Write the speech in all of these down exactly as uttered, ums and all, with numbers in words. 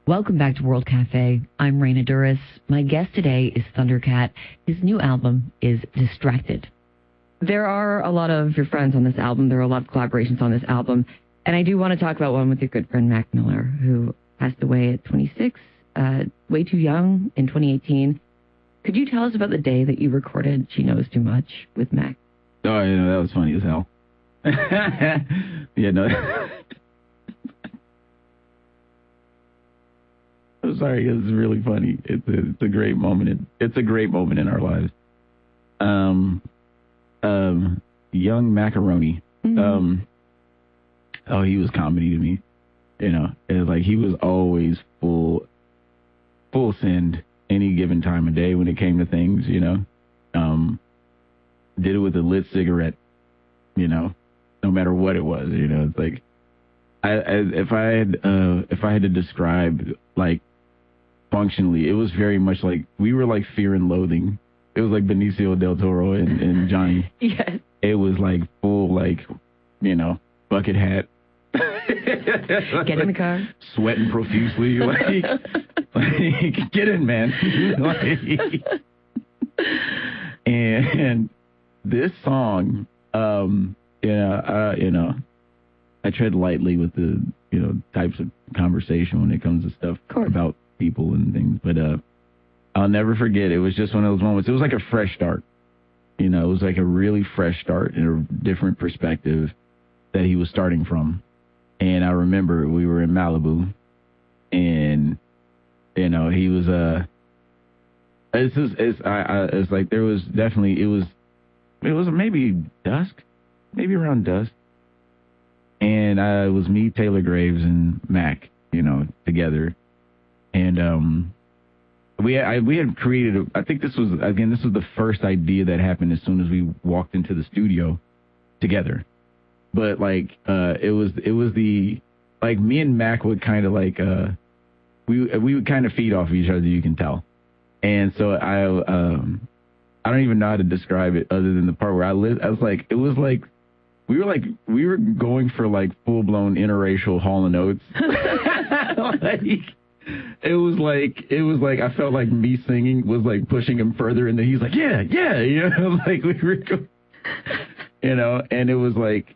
Welcome back to World Cafe. I'm Raina Duras. My guest today is Thundercat. His new album is Distracted. There are a lot of your friends on this album. There are a lot of collaborations on this album. And I do want to talk about one with your good friend Mac Miller, who passed away at twenty-six, uh, way too young, in twenty eighteen. Could you tell us about the day that you recorded She Knows Too Much with Mac? Oh, you know, that was funny as hell. yeah, no. I'm sorry, it's really funny. It's a, it's a great moment. In, it's a great moment in our lives. Um, um, young Macaroni. Mm-hmm. Um, oh, he was comedy to me. You know, it was like he was always full, full send any given time of day when it came to things. You know, um, did it with a lit cigarette. You know, no matter what it was. You know, it's like I, I if I had uh, if I had to describe like. Functionally, it was very much like we were like Fear and Loathing. It was like Benicio del Toro and, and Johnny. Yes. It was like full, like, you know, bucket hat. Get in the car. Sweating profusely. Like, like get in, man. like, and this song, um, yeah, uh, you know, I tread lightly with the, you know, types of conversation when it comes to stuff about people and things, but uh I'll never forget, it was just one of those moments. It was like a fresh start, you know, it was like a really fresh start in a different perspective that he was starting from. And I remember we were in Malibu, and you know, he was uh it's just it's I, I it's like there was definitely it was it was maybe dusk, maybe around dusk, and uh it was me, Taylor Graves, and Mac, you know, together. And um, we I, we had created, a, I think this was, again, this was the first idea that happened as soon as we walked into the studio together. But, like, uh, it was it was the, like, me and Mac would kind of, like, uh, we we would kind of feed off each other, you can tell. And so I um, I don't even know how to describe it other than the part where I lived. I was like, it was like, we were like, we were going for, like, full-blown interracial Hall and Oates. like... It was like, it was like, I felt like me singing was like pushing him further, and then he's like, yeah, yeah, you know, like we were, go- you know, and it was like,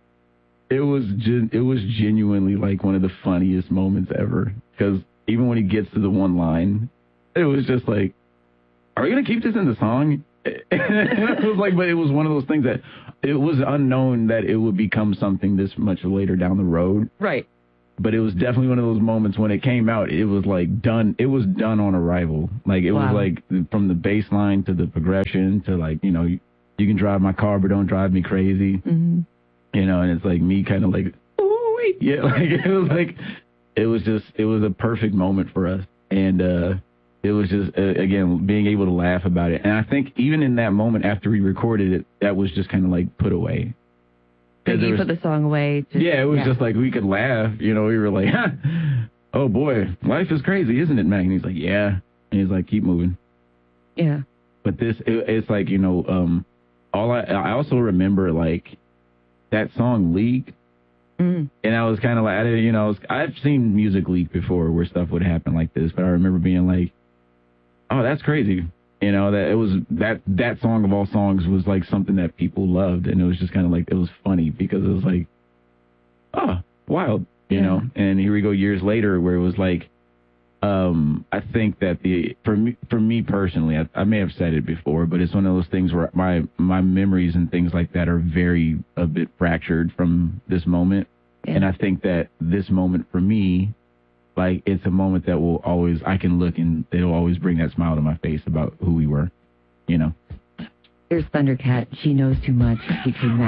it was, gen- it was genuinely like one of the funniest moments ever, because even when he gets to the one line, it was just like, are we going to keep this in the song? And it was like, but it was one of those things that it was unknown that it would become something this much later down the road. Right. But it was definitely one of those moments when it came out, it was like done. It was done on arrival. Like it wow. was like from the bass line to the progression to like, you know, you, you can drive my car, but don't drive me crazy. Mm-hmm. You know, and it's like me kind of like, ooh, yeah, like it was like, it was just, it was a perfect moment for us. And uh, it was just, uh, again, being able to laugh about it. And I think even in that moment after we recorded it, that was just kind of like put away. Did you was, put the song away? To, yeah, it was yeah. just like we could laugh. You know, we were like, oh, boy, life is crazy, isn't it, Mac? And he's like, yeah. And he's like, keep moving. Yeah. But this, it, it's like, you know, um, all I, I also remember, like, that song Leak. Mm. And I was kind of like, I didn't, you know, I was, I've seen music leak before where stuff would happen like this. But I remember being like, oh, that's crazy. You know, that it was that that song of all songs was like something that people loved. And it was just kind of like, it was funny because it was like, oh, wild, you yeah. know. And here we go years later where it was like, um, I think that the for me, for me personally, I, I may have said it before, but it's one of those things where my, my memories and things like that are very a bit fractured from this moment. Yeah. And I think that this moment for me, like, it's a moment that will always, I can look and it'll always bring that smile to my face about who we were, you know. Here's Thundercat. She Knows Too Much. Featuring Mac.